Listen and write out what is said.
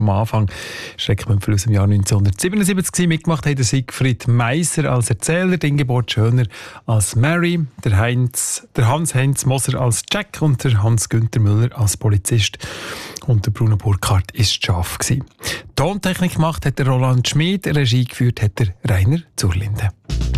Am Anfang Schreckmümpfel aus dem Jahr 1977 mitgemacht hat der Siegfried Meisser als Erzähler, der Ingeborg Schöner als Mary, der Hans-Heinz Moser als Jack und der Hans-Günther Müller als Polizist. Und der Bruno Burkhardt war Schaf. Tontechnik gemacht hat der Roland Schmid, Regie geführt hat der Rainer Zurlinde.